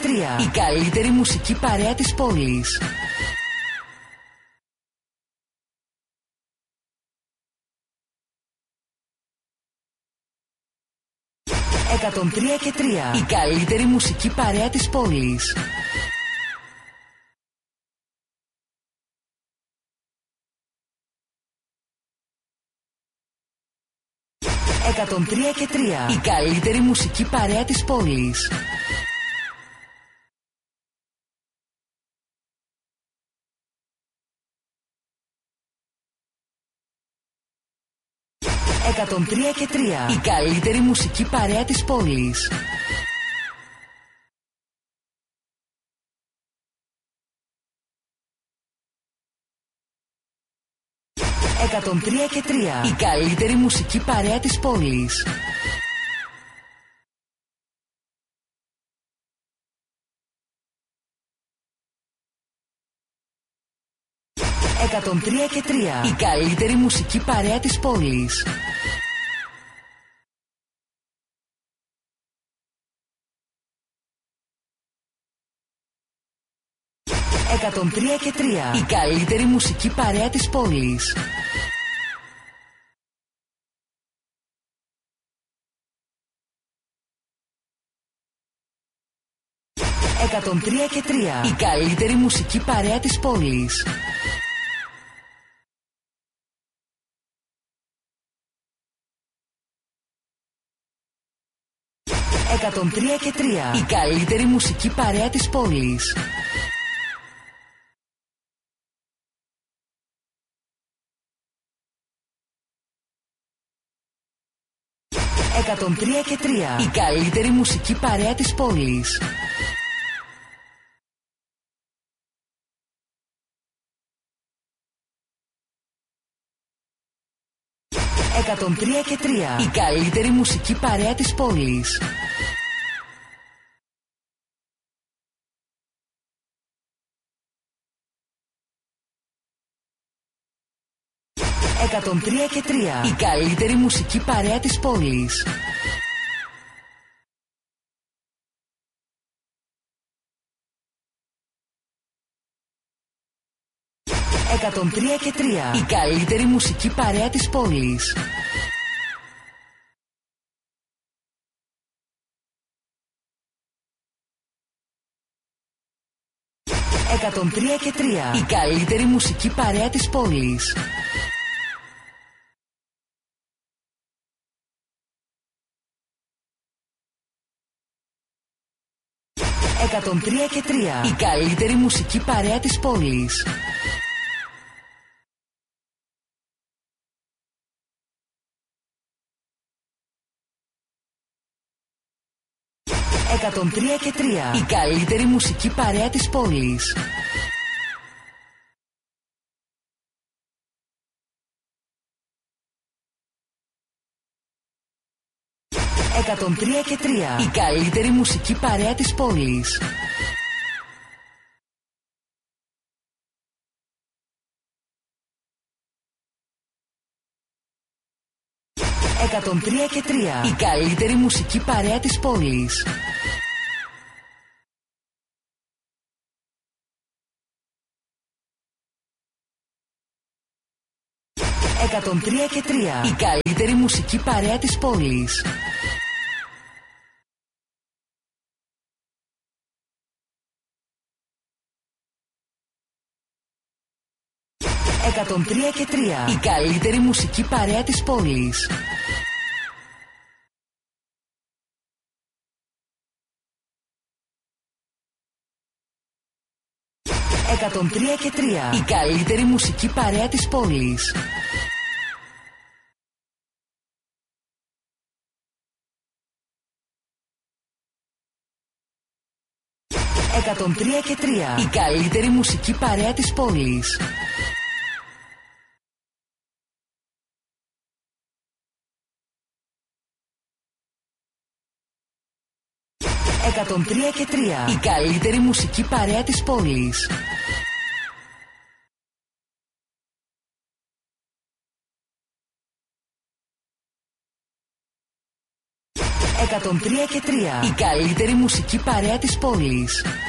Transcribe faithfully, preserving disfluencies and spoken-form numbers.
τρία. Η καλύτερη μουσική παρέα της πόλης. εκατόν τρία και τρία. Η καλύτερη μουσική παρέα της πόλης. εκατόν τρία και τρία. Η καλύτερη μουσική παρέα της πόλης. εκατόν τρία και τρία. Η καλύτερη μουσική παρέα της πόλης. εκατόν τρία και τρία. Η καλύτερη μουσική παρέα της πόλης. εκατόν τρία και τρία. Η καλύτερη μουσική παρέα της πόλης. εκατόν τρία και τρία. Η καλύτερη μουσική παρέα της πόλης. εκατόν τρία και τρία. Η καλύτερη μουσική παρέα της πόλης. εκατόν τρία και τρία. Η καλύτερη μουσική παρέα της πόλης. εκατόν τρία και τρία. Η καλύτερη μουσική παρέα της πόλης. εκατόν τρία και τρία. Η καλύτερη μουσική παρέα της πόλης. εκατόν τρία και τρία. Η καλύτερη μουσική παρέα της πόλης. εκατόν τρία και τρία. Η καλύτερη μουσική παρέα της πόλης. εκατόν τρία και τρία. Η καλύτερη μουσική παρέα της πόλης. εκατόν τρία και τρία. Η καλύτερη μουσική παρέα της πόλης. εκατόν τρία και τρία. Η καλύτερη μουσική παρέα της πόλης. εκατόν τρία και τρία. Η καλύτερη μουσική παρέα της πόλης. εκατόν τρία και τρία. Η καλύτερη μουσική παρέα της πόλης. εκατόν τρία και τρία. Η καλύτερη μουσική παρέα της πόλης. εκατόν τρία και τρία. Η καλύτερη μουσική παρέα της πόλης. εκατόν τρία και τρία. Η καλύτερη μουσική παρέα της πόλης. εκατόν τρία και τρία. Η καλύτερη μουσική παρέα της πόλης. εκατόν τρία και τρία. Η καλύτερη μουσική παρέα της πόλης. εκατόν τρία και τρία. Η καλύτερη μουσική παρέα της πόλης.